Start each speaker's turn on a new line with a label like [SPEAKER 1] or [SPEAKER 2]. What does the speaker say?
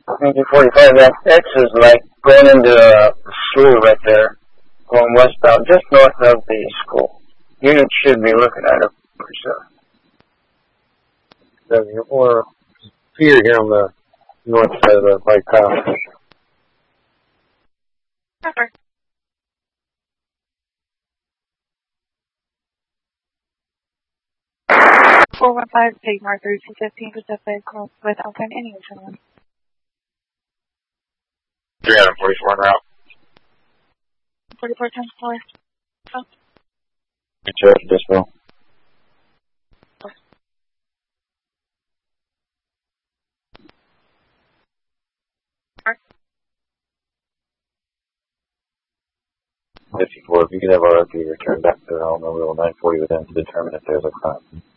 [SPEAKER 1] 1945, that X is like going into a slough right there, going westbound, just north of the school. Units should be looking at it for sure.
[SPEAKER 2] Or Peter here on the north side of the bike path.
[SPEAKER 3] Okay. (415) Take Marker 215 Pacific with Alpine Indian Channel.
[SPEAKER 4] 344 en route.
[SPEAKER 3] 44 times 4. Oh.
[SPEAKER 4] Check Dispo. If you could have our RP return back to the Alamo Wheel 940 with them to determine if there's a crime.